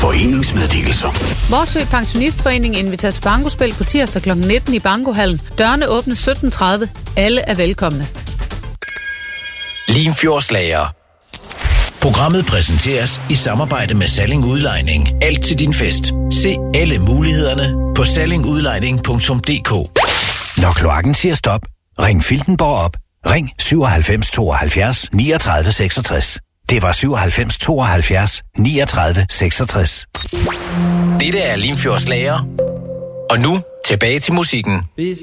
Foreningsmeddelelser. Morsø Pensionistforening inviterer til bankospil på tirsdag kl. 19 i Bankohallen. Dørene åbnes 17.30. Alle er velkomne. Limfjordslager. Programmet præsenteres i samarbejde med Salling Udlejning. Alt til din fest. Se alle mulighederne på sallingudlejning.dk. Når kloakken siger stop, ring Filtenborg op. Ring 97 72 39 66. Det var 97 72 39 66. Dette er Limfjordslager. Og nu tilbage til musikken.